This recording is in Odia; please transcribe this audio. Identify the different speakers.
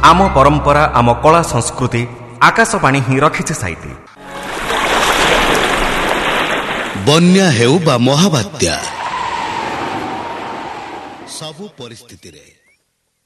Speaker 1: ଆମ ପରମ୍ପରା, ଆମ କଳା ସଂସ୍କୃତି ଆକାଶବାଣୀ ହିଁ ରଖିଛି ସାଇତି।
Speaker 2: ବନ୍ୟା ହେଉ ବା ମହାବାତ୍ୟା, ସବୁ ପରିସ୍ଥିତିରେ